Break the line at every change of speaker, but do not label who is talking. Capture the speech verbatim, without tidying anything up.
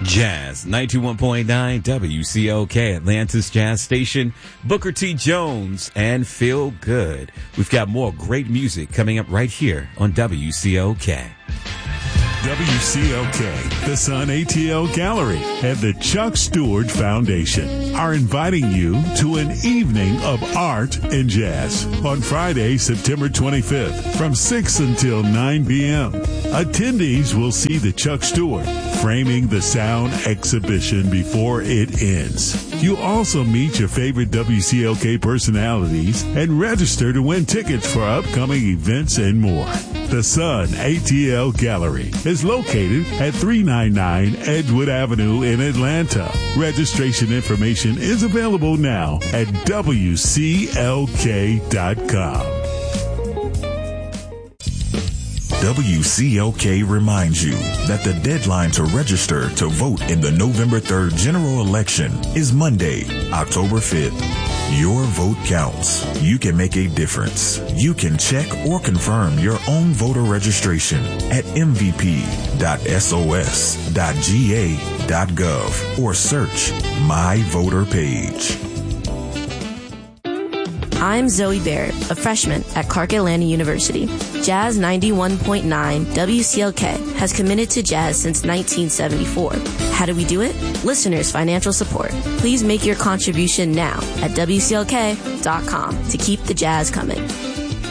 Jazz ninety-one point nine W C O K, Atlanta's Jazz Station. Booker T. Jones and Feel Good. We've got more great music coming up right here on W C O K.
W C O K, the Sun A T L Gallery, and the Chuck Stewart Foundation are inviting you to an evening of art and jazz on Friday, September twenty-fifth from six until nine p.m. Attendees will see the Chuck Stewart Framing the Sound exhibition before it ends. You'll also meet your favorite W C L K personalities and register to win tickets for upcoming events and more. The Sun A T L Gallery is located at three ninety-nine Edgewood Avenue in Atlanta. Registration information is available now at W C L K dot com.
W C L K reminds you that the deadline to register to vote in the November third general election is Monday, October fifth. Your vote counts. You can make a difference. You can check or confirm your own voter registration at m v p dot s o s dot g a dot gov or search My Voter Page.
I'm Zoe Barrett, a freshman at Clark Atlanta University. Jazz ninety-one point nine W C L K has committed to jazz since nineteen seventy-four. How do we do it? Listeners' financial support. Please make your contribution now at W C L K dot com to keep the jazz coming.